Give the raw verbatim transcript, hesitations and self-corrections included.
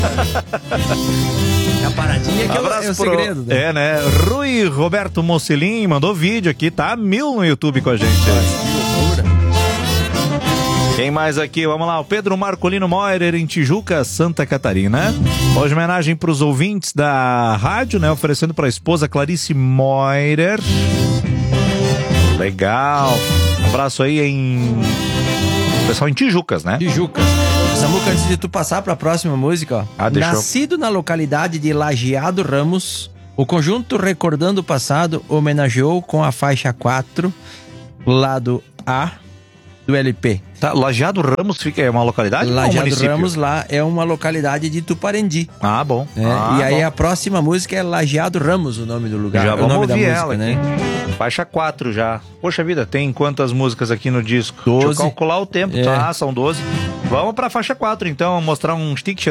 A paradinha que é o segredo. Né? É, né? Rui Roberto Mocelin mandou vídeo aqui, tá mil no YouTube com a gente. Quem mais aqui? Vamos lá, o Pedro Marcolino Moirer, em Tijuca, Santa Catarina. Hoje, homenagem para os ouvintes da rádio, né? Oferecendo para a esposa Clarice Moirer. Legal. Um abraço aí em... pessoal em Tijucas, né? Tijucas. Samuca, antes de tu passar para a próxima música, ó. Ah, deixa eu... Nascido na localidade de Lajeado Ramos, o conjunto Recordando o Passado homenageou com a faixa quatro, lado A, do L P. Tá, Lajeado Ramos fica, é uma localidade? Lajeado ou um Ramos lá é uma localidade de Tuparendi. Ah, bom. É, ah, e aí bom. a próxima música é Lajeado Ramos, o nome do lugar. Já o vamos nome ouvir da ela música, aqui. Né? Faixa quatro já. Poxa vida, tem quantas músicas aqui no disco? doze. Deixa eu calcular o tempo, É. tá? São doze. Vamos pra faixa quatro então, mostrar um stick